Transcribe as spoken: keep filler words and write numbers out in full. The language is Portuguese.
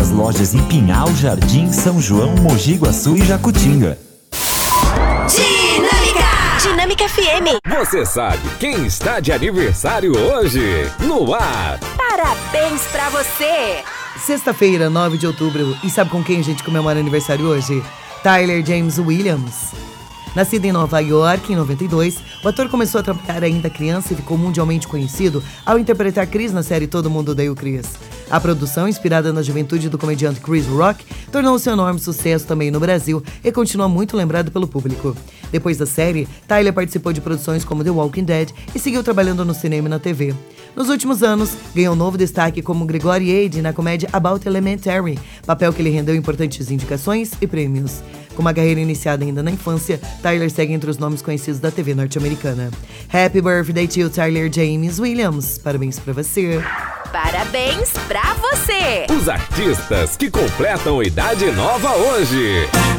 nas lojas em Pinhal, Jardim, São João, Mogi Guaçu e Jacutinga. Dinâmica! Dinâmica F M. Você sabe quem está de aniversário hoje? No ar. Parabéns pra você! Sexta-feira, nove de outubro. E sabe com quem a gente comemora aniversário hoje? Tyler James Williams. Nascido em Nova York em noventa e dois, o ator começou a trabalhar ainda criança e ficou mundialmente conhecido ao interpretar Chris na série Todo Mundo Odeia o Chris. A produção, inspirada na juventude do comediante Chris Rock, tornou-se um enorme sucesso também no Brasil e continua muito lembrado pelo público. Depois da série, Tyler participou de produções como The Walking Dead e seguiu trabalhando no cinema e na T V. Nos últimos anos, ganhou novo destaque como Gregory Aide na comédia About Elementary, papel que lhe rendeu importantes indicações e prêmios. Com uma carreira iniciada ainda na infância, Tyler segue entre os nomes conhecidos da T V norte-americana. Happy birthday to Tyler James Williams. Parabéns pra você. Parabéns pra você. Os artistas que completam idade nova hoje.